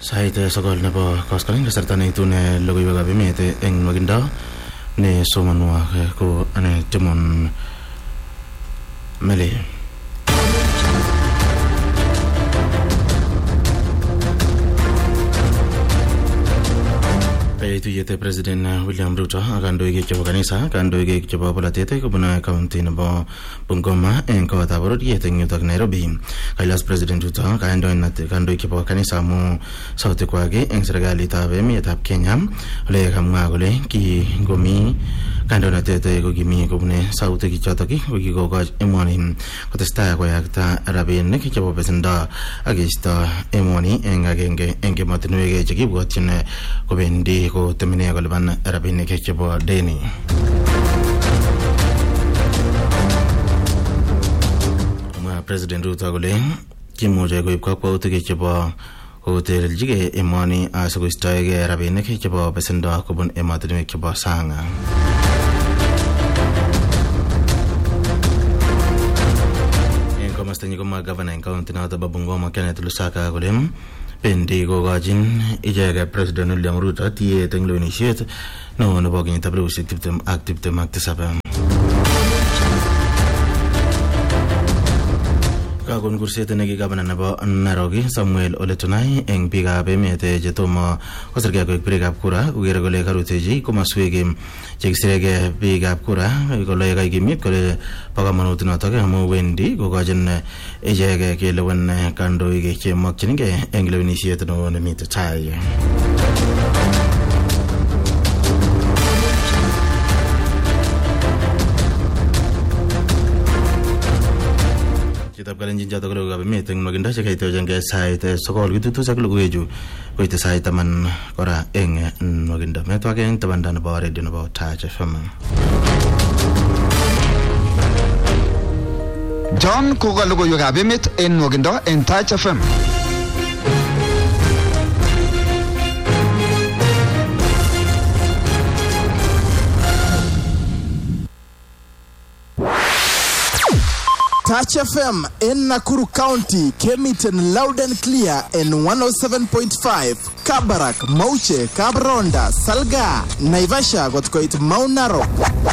Saite sokol nebo koskoling kasarta neitune logoiwekab emet eng nwakindo ne somanwa ko ane Timon Mele. Tuyete President William Ruto kandoik chebo kanisa, kandoik chebo polatet kobun county nebo Bungoma eng kotab bororiet eng yutok Nairobi. Kailas President Ruto kandoik chebo kanisa mu sauti kwake eng serikalitab emetab Kenya ole kamwa kole kingomi kandoinatet kokimi kobune sautik chotok kokikokoch emoni kotestai koyakta rabinik chebo besendo akisto emoni eng agenge eng emotinwek chekibwotyin kobendi kotemene kolipan rabinik chebo deni. President Ruto kole kimuche koib kakwautik chebo kotelchige emoni asikoistoege rabinik chebo besendo kobun emotinwek chebo sang. Eng komostanyi komwa governor eng county noto bo Bungoma Kenneth Lusaka kole bendi kokochin icheket President William Ruto tiet eng lewenisiet neo nebo kenyitab 2027. Kakon kurset neki gavana nebo Narok Samuel Ole Tunai eng biikab emet chetomo kosirgei koek birikab kura kokere kole karutechi komaswek chekisirege biikab kura kole kaikimit kole bo kamanut notok amu wendi kokochin icheket kelewen kandoik chemakchinigei eng lewenisiet neo nemite tai. Chitab Kalenjin chotok logoiwekab emet eng nwakindo chekaitochengei sait 9 kitutus ak logoiwechu koite sait 10 kora eng nwakindo. Metwake eng tabanda nebo radio nebo Touch FM. John koka logoiwekab emet eng nwakindo eng Touch FM. Touch FM in Nakuru County came it in loud and clear in 107.5. Kabarak, Mauche, Kabronda, Salga, Naivasha got quite Mount Narok.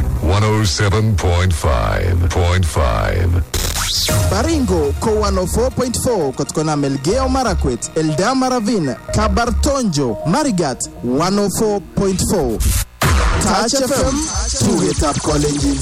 107.5. Baringo ko 104.4 kotkona Melgeo Marakwet, Eldama Ravine, Kabartonjo, Marigat 104.4. Touch FM to get up calling.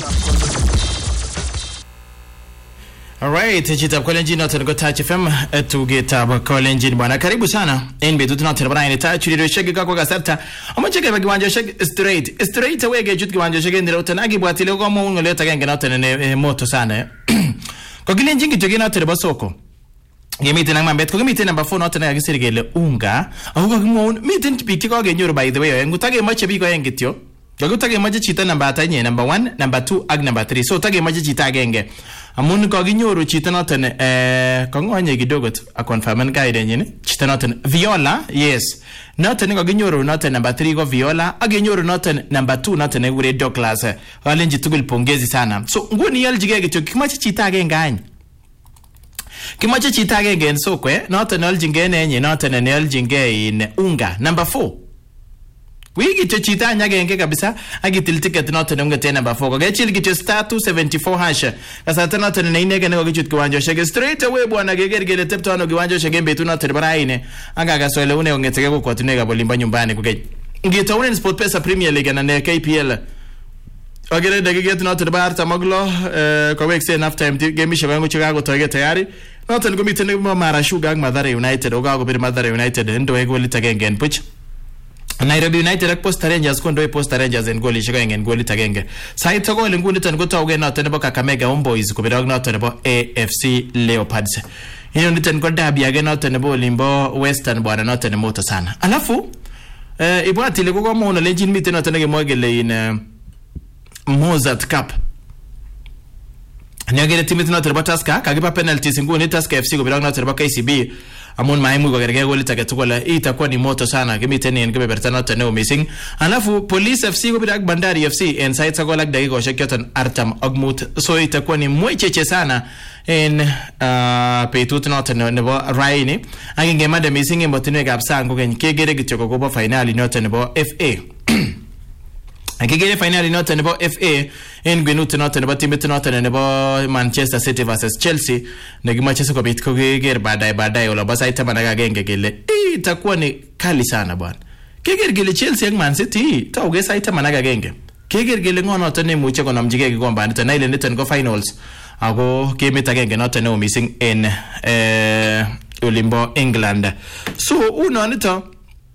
Alright, Chitab Kalenjin not go Touch FM to get up Kalenjin bwana. Karibu sana. NB tutunatera bwana ni touch radio shege kwa gasata. Amacheke bagiwanja shege straight away gejut giwanja shege ndira utanagi bwatile kwa mo ngoleta genge natene moto sana. Kwa Kalenjin gitoge natera basoko. Gemite nang mambet ko gemite number 4 natena gisirigele unga. Ahuga gimon miten tipiki kwa genyoro by the way. Ngutage mache biko yengityo. Gagutage mache chita number atanye number 1, number 2 ag number 3. So tage mache chita genge. Amun kaginyoru chita noten kangwanye kidogo akonfirmen guide nyine chita noten Viola yes noten kaginyoru noten number 3 ko Viola agenyoru noten number 2 noten gure Douglas walenji tugul pongezi sana so nguni yaljige gicho kimache chita agenge any kimache chita agenge en sokwe noten yaljinge nenye noten yaljinge in unga number 4 wigi to chita nyagenge kabisa agitil ticket noten ngete number 4 ko gechil gito star 274 hash kasata noten ne inege ne gichut kiwanjo shege straight away bwana gegergele tepto kiwanjo shege mbetu noten baraine agaga soele une ngetege ko kotunega bolimba nyumbani kuge ngito une Sport Pesa Premier League na KPL ogere dagiget noten barta maglo ko wekse enough time game shabango chicago toge tayari noten gomitene mara Sugar Mathare United ogago bir Mathare United ndo egoli tagengen puch Nairobi United ak Posta Rangers kondo Posta Rangers en goli shiga en goli tagenge sait gol ngundi tan go tawge noten nebo Kakamega Homeboys ko birog noten nebo AFC Leopards hiyo nditen ko dabi age noten nebo Limbo Western bwana noten moto sana alafu ibwati le ko mo no legend mite noten ge mogele in Mozart Cup nyagere timit noten nebo Tusker kagipa penalties nguni Tusker FC ko birog noten nebo KCB amun maimu kogerge golit age tugul itakuwa ni moto sana kimiten en kebeberta noton neo missing. Alafu Police FC kopir ak Bandari FC en sait sokol ak dakikoshek choton 45, so itakuwa ni mwecheche sana en betut noton nebo raini. Ak ingemande missing en botinwekab sang kokeny kegere kityo kokobo finali noton nebo FA. Akigere finali noton nebo FA en gwenut noton nebo timit noton nebo Manchester City versus Chelsea nekimache sikobit kokeger baadaye olabo sait 11 kele itakuwa ni kali sana bwana. Keger kele Chelsea ak Man City tauge sait 11. Keger kele ngo noton nemuche konamjige kikombanito na ile niton ko finals ako kemit agenge noton neo missing en Olimbo England. So unonito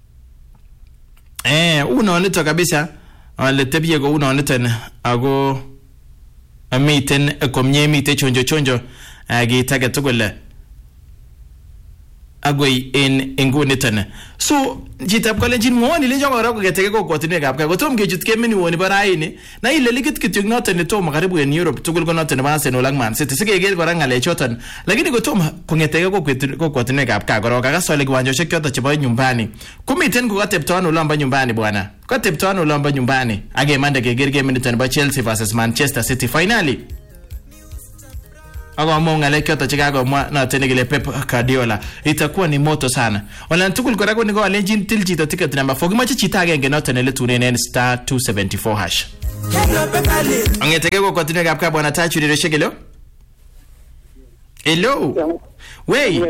kabisa ale tebie ko unoniten ako miten komye mite chonjo gitage tugul agoi en ngunitan. So jitab kolenjin mwoni le jongo rako getege ko kotinekab ka gotom kechut kemini woni baraini na ile likit kityok noton ne tomo karibu en Europe tugul ko noton ba Arsenal ak Man City sigeger kora ngale choton, lakini gotom kongetege ko kotinekab ka goro kakasole kiwanjoshek choton chebo nyumbani kumiten ko kateptoan ulamba nyumbani bwana, kateptoan ulamba nyumbani agemande keger kemini ba Chelsea versus Manchester City finally. Ako ngale kyoto chikagomwa noton kile Pep Guardiola itakuwa ni moto sana. Wala tukul kora ko niko alenjin til chito ticket number 4 kimache chita agenge noton ile tunen star 274 hash. Angeteke ko continue gap ka bwana Tachu ile shekelo. Hello. Wey.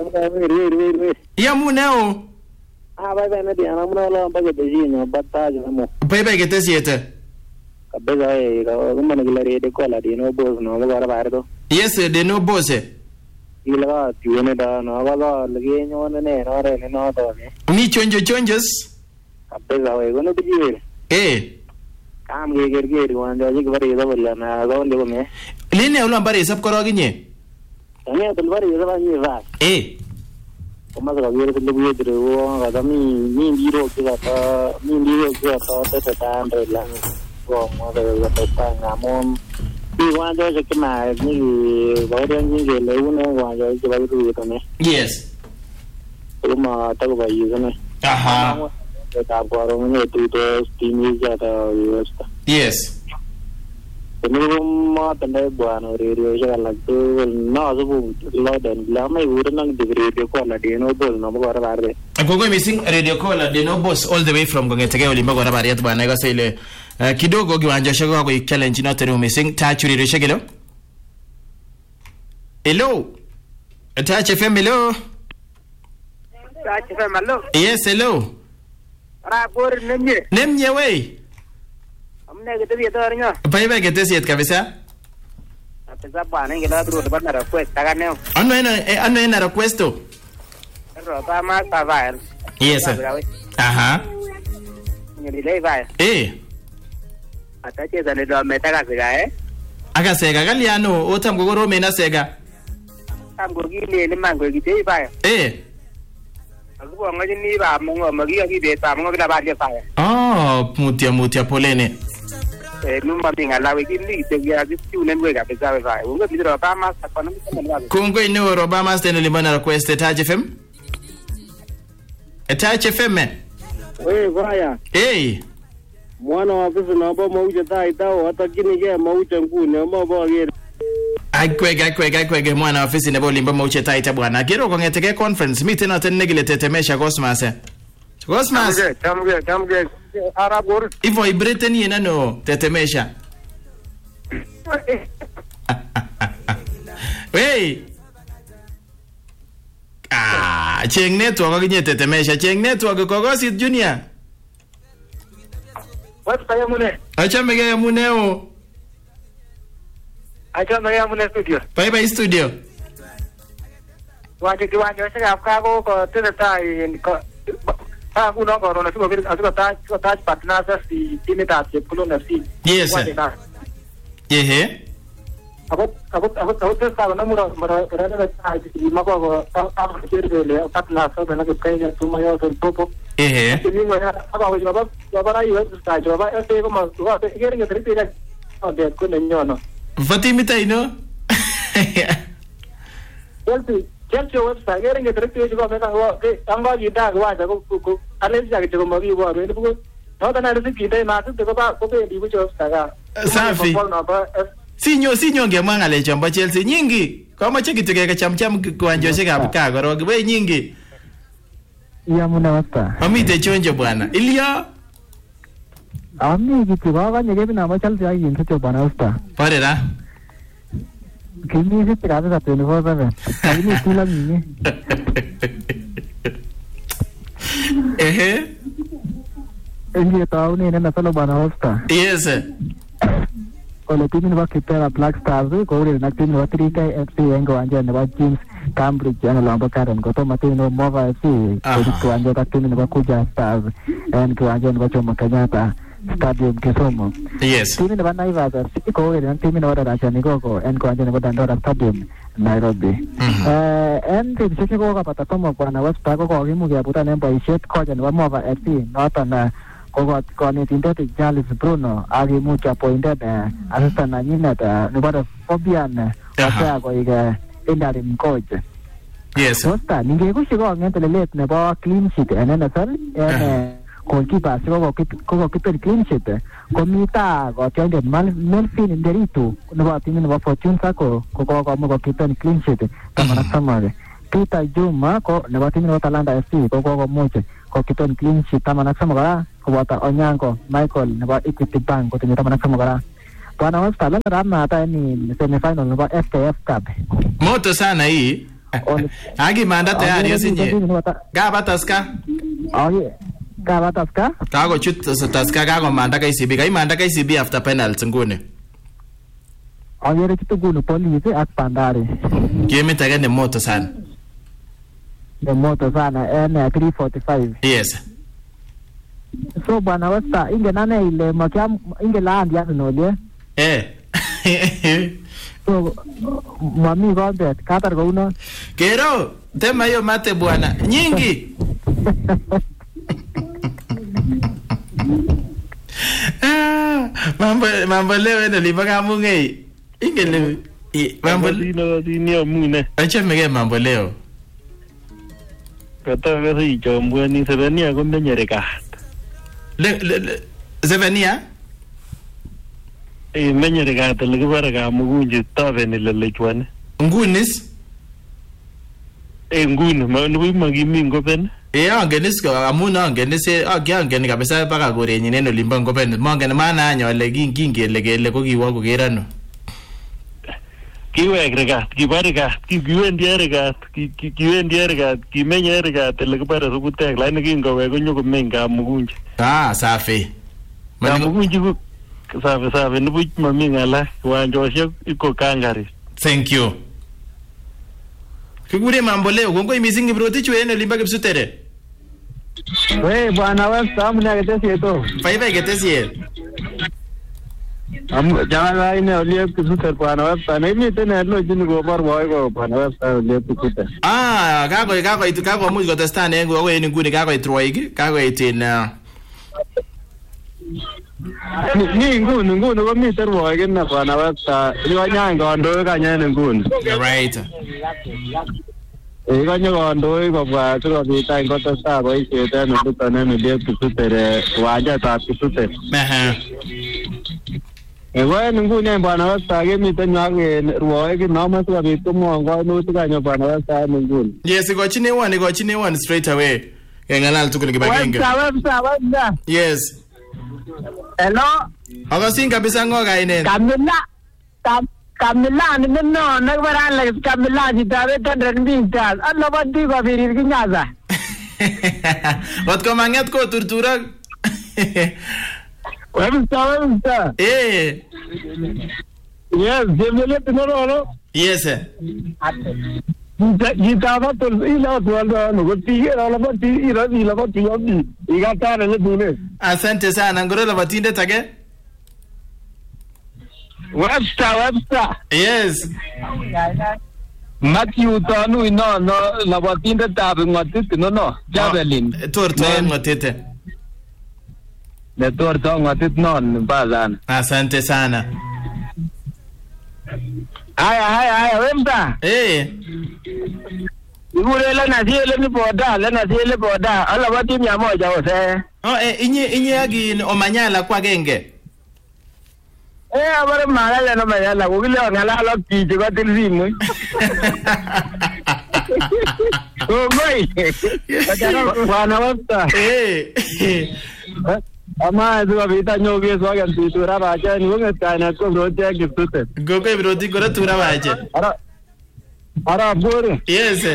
Ya muneo. Bye na dia na muna mpaka dejino bataje mo. Bye getesiete. Kabeza kama ngilare de kola di no boss no gara bardo. Yes, de no boss. Ilaga tiene da no bala lege nyone ne no re no do ne. Ni chonjos. Kabeza we gono bije. Kam geger wan jo jik bari da bala na do le me. Line ulo bari sab koro ginye. Ne tul bari da ni va. Como se lo que le voy a decir, a mí miro que la ta la como de la pangamos y cuando se que más ni vayan ni que le uno cuando se va a ir también. Yes. Como está con ahí, ¿no? Ajá. Está por un tutor tiene ya está. Yes. Tenemos tener bueno radio ya la que no se lo den la me gusta nang de radio ko la de no bol no gora barde agogo missing radio ko la de no boss all the way from Gongetege Olimbo gora bariat bwana ga sele kidogo kiwanja shego ko challenge no tenu missing Tachu radio shegelo. Hello Tachu FM. Hello Tachu FM. Hello. Yes, hello. Rapor nemye wey. Bye getesiet kabisa. Apesa bwana ingela duro bana request taganeo. Ano ena requesto. Roba ma savar. Yes. Aha. Ngile vai. Atache zale do metaka siga Aga sega galiano otam gogoro mena sega. Tam gogile ni mango gite vai. Aku ngajin ni ba mongo magi agi beta mongo bila ba dia vai. Oh, mutia polene. Numa binga lawe kini tegia kitu nenwe kabisa wewe unga bidro Obama sakana mtenda Kongo ine Obama stene limana request Tachu FM. Tachu FM. Wewe vaya mwana wa ofisi na baba mauja taitao hata kini je mauja ngune mama gere Akwege mwana wa ofisi na Olimbo mauja taita bwana gero kongeteke conference meeting na tenegile tetemesha Cosmas. Tamge Arabur Ivo Britain yena no tetemesha. Hey. Cheng network ginye tetemesha. Cheng network kogosi Junior. What kaya mune? Acha mege muneo. Acha mege mune studio. Bye studio. Waje kiwanja sasa kago ko teta ko uno corona siko vile asiko touch partners si timu tatu kulona si. Yes. Ako testa na mura rada ai mako ko kirele partners so na ko kaya tumayo so popo. Ni mo ya ako baba ayo sta baba este ko ma ko igere ngi tripira de ko nenyono. Fatimita ino. Check your website. Getting a direct to go back and go you tag why the book. Unless I get to go you are available. Not another city, they matter to go back to the which of Saga. Safi. Sinyo ngemanga le chamba Chelsea nyingi. Kama cheki tukeka chamcham kuanjo shika Chicago rogi we nyingi. Ya muna wasta. Amite chonjo bwana. Ilya Ami kitu baba nyege bina ma Chelsea ai yin cho bwana wasta. Pare ra. Kimi se tirada sa 24/7. Kimi tula mini. Inge tao ni na solo bwana wasta. Yes. Kalau tim ini kita Black Stars ko rin nak tim wa 3K FC yang ko anja na James Cambridge yang lomba karan ko to mati no Mova FC ko anja tak tim ni Kuja Stars and ko anja na Jomo Kenyatta Stadium Kisumu. Yes. Tim ni Naivas ko rin tim ni ora raja ni ko and ko anja na Dandora Stadium Nairobi. And tim sisi ko kapata to mo bwana wasta ko himu ya puta nemba ishet ko anja na Mova FC nota na Kau ni tindak Charles Bruno, agi mucha pointed, asisten nanya ada, nubar fobian, apa aku iga interim coach. Yes. Wasta, ni aku sih kau angin terlelet, neba clean sheet, asal, goalkeeper, kau kita clean sheet, kau minta, kau cakap Melvin dari itu, neba tim neba Fortune sako, kau mau kita clean sheet, sama. Kita Juma, kau neba tim neba Talanta FC, kau mucha. Ko kita clean sheet tama naksamagara ko bata Onyango Michael naba Equity Bank ko tinita naksamagara bwana wasta la rama hata ni semifinal naba FKF Cup moto sana hii agi manda tayari yasinye gabataska gabataska kago chut taska kago manda kai manda KCB after penalty ngune ayere kitu gunu Police at Bandari game tagane moto sana the motor sana N345. Yes. So bwana wasta inge nane ile makiam inge land ya nole. So mami gondet katar go uno. Kero tema hiyo mate bwana nyingi. Mambo leo ndio libaga munge. Inge leo mambo ni mune. Acha mege mambo leo. Kata kasi chombo ni Sevenia ko menyereka. Sevenia? Menyereka talaga baraka mugunji tabe ni lelechwan. Ngunis? Ngun manu magimi ngopen. Angenis ko amuna angenis angen kabisa baka gorenyi neno limba ngopen. Mangen mana anyo le gingi le ko kiwa ko gerano. Kiwe agregat, kibarega, kiwendi agregat, kimenya agregat, lekipara rukutek, laini kingo wego nyoko menga mugunji. Safi. Mugunji ku safi, nubuch mami ngala, wanjoshek iko kangari. Thank you. Kigure mambo leo, gongo imisingi brotich wene limba kipsutere. We bwana wasta amna ketesi eto. Faiba ketesi e. Jangan lain ni oleh kusuter bwana wasta, na imi tena lo jini go bar boy go bwana wasta oleh kusuter. Kako itu kako mu go testane ngo we ni ngune kako itroigi, kako itina. Ni ngune ko mi terboy kenna bwana wasta, liwa nyanga ndo kanyane ngune. Right. Kanya kondo kobwa sikobita ing kotestai boisiet en oliton en oliet Kipsuter kiwanjetab Kipsuter. Eko en nguni en bwana wasta kemiten yu ak rwoik inome sikobit komwon kainutik any bwana wasta en nguni. Yes, igochinewon straight away. Keng'alal tugul kibagenge. Webster. Yes. Hello. Akosin kabisa ngo kainen. Kamila ni no nagbarala Kamila jitabe 100 meters alla bandi ko firir kinyaza wat ko manget ko turtura Webster yes jemele tinoro yes jitaba to ila tuando no ti ala bandi ila bandi yobi igata le dune asante sana ngorola batinde tage Webster. Yes. Matthew Tanu no labatinde tabe ngatit no Javelin. Torto ngatete. Le torto ngatit non bazan. Asante sana. Aya Webster. Igure lena siele boda ala wati 100 ose. Inye agi omanyala kwa genge. Abare magala no mayala kugile ngala lo kiji ko tilsimu. Oh boy. Bwana wasta. Ama zuwa vita nyoge so ga tura baje ni wonga kana ko rote gifute. Gogo brodi ko tura baje. Ara bore. Yes.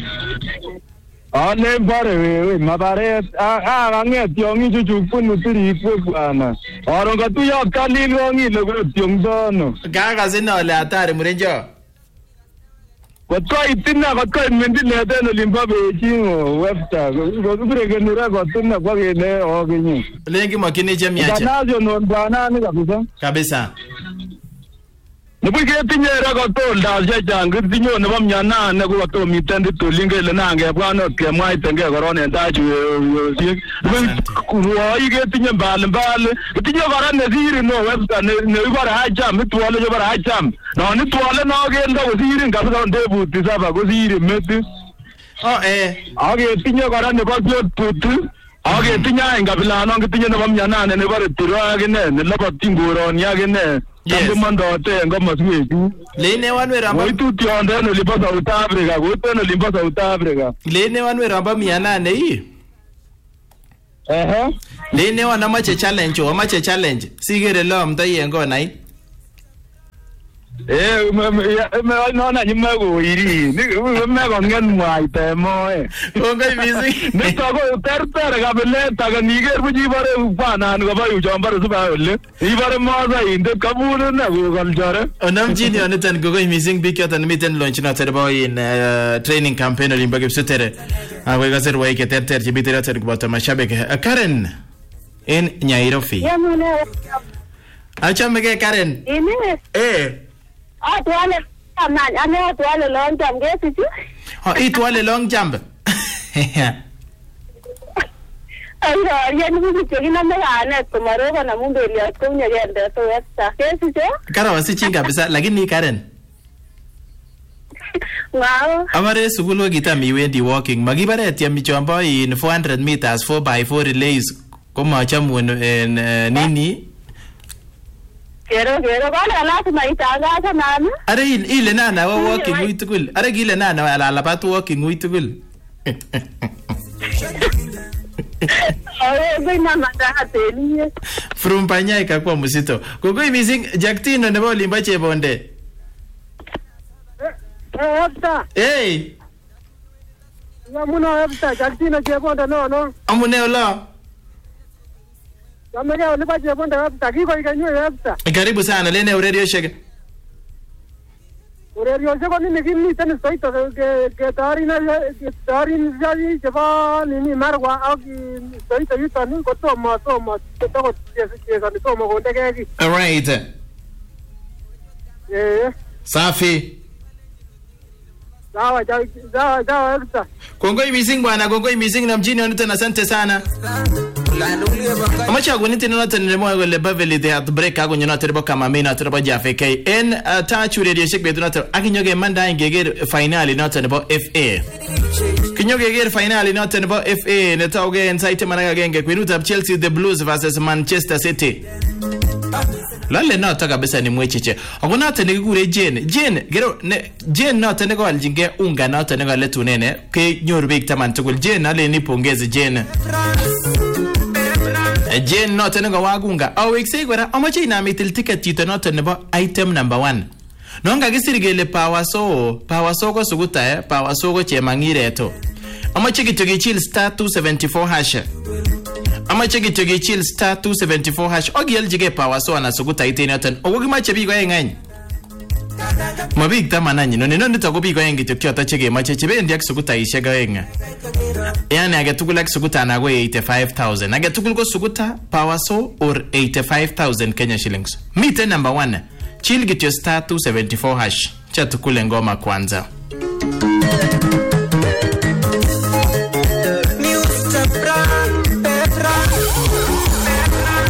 Ne bare we mabare nge tiongi juju punu tiri bwana. Oro ga tu yo kali ngongi lo go tiongdono. Gaga zina le atare murenjo. Ko itina ko mendi le deno limbabe chingo webta. Go brege nura go tunna ko ne o ginyi. Lengi makini jamiache. Nazo no bwana ni kabisa. Kabisa. Nubike tinyera ko tolda jang tinyo ne bamnyana ne ko to mitende to lingele nange bwana ke mai tenge korone ndaju kuwa ige tinye mbale tinyo bara ne ziri no websa ne bara hajam twale jo bara hajam no ni twale no ge ndo ziri ngabza ndebu tisaba go ziri meti age tinyo bara ne ko putu age tinya ngabila no tinyo ne bamnyana ne bara tiro age ne laba tingoro ni age ne. Yes. Lene wanwe ramba. Waitu tionde no limpa South Africa. Waitu no limpa South Africa. Lene wanwe ramba 800 hii. Lene wana mache challenge. Sigere lo mtaye ngo nai. No na nyima go iri. Ni me go ngen mwai te moe. Ongai busy. Ni to go terter ga bele ta ga niger buji bare upana no ba yu jambare suba le. I bare moza inde kabulu na go galjare. Onam jini onetan go missing bikot and mitten launch na terbo in training campaign in bagib sutere. Awe ga ser wai ke terter jibitera ter ko mashabek. Karen in Nyairofi. Acha mege Karen. Tuale long jump gesi tu. Tuale long jump. Ayo, ya nubu chekina megane kumaroga na mumbeli akunya gende to westa. Gesi tu? Kara wasi chinga bisa lakini Karen. Wow. Amare sukulu kita miwendi walking. Magibare atia michombo in 400 meters 4x4 relays. Koma chamu nini? Kero bana lazima itangaza nani? Are ile nana wa walking uitugul. Are gile nana ala patu walking uitugul. Awe bina mandahateli. From Panyai kwa musito. Gogo missing Jaktino ne bo limba chebonde. Hey. Namuna ebta Jaktino chebonde no. Amune ola. Kamega ulipa chebonde ebta kiko ikanywe ebta. Karibu sana lene radio shege. Radio shege ni kimi tena soito ke tarin jadi jeba ni marwa au soito yuta ni ko tomo to cheza ni tomo ko ndege. All right. Safi. Sawa ebta. Kongoi missing bwana, kongoi missing na mjini onita asante sana. Amacha guniti nota nilemo le baveli de at break ago nyona terbo kama mina terbo jafe kai en tachu radio shek be nota akinyoge manda ingege finali nota nebo FA kinyoge finali nota nebo FA ne tauge insight managa genge kwinuta Chelsea the Blues versus Manchester City lalle nota kabisa ni mwecheche agonata ne gure Jane gero ne Jane nota ne gol jinge unga nota ne gol tunene ke nyorbik taman tugul Jane ale ni pongeze Jane Jane not a wagunga. Oh, exegura, amachi na mitil ticket to not item number 1. Nonga gisirigele power so go suguta, power so go chemangire to. Amachi to get chill star 274 hash. Amachi to get chill star 274 hash. Ogiel jige power so na suguta itenatan. Ogimache bigo engan. Mabig tamanani no nitago bigo engi to kyota chege machebe ndiak suguta ishega enga. Yani agetukula suguta na go 85,000 agetukula suguta power so or 85,000 Kenya shillings. Meet number 1 chill get your star 274 hash chatukule ngoma kwanza.